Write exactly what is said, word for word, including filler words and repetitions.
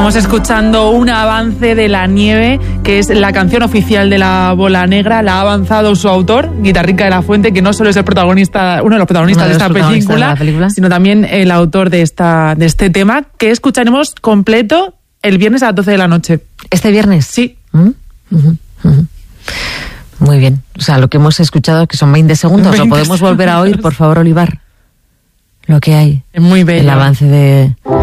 Estamos escuchando un avance de La Nieve, que es la canción oficial de La Bola Negra. La ha avanzado su autor, Guitarrica de la Fuente, que no solo es el protagonista, uno de los protagonistas de, de, esta película, de la película, sino también el autor de esta de este tema, que escucharemos completo el viernes a las doce de la noche. ¿Este viernes? Sí. ¿Mm? Uh-huh, uh-huh. Muy bien. O sea, lo que hemos escuchado, que son veinte segundos, veinte ¿lo podemos segundos. volver a oír, por favor, Olivar? Lo que hay. Es muy bello. El avance de...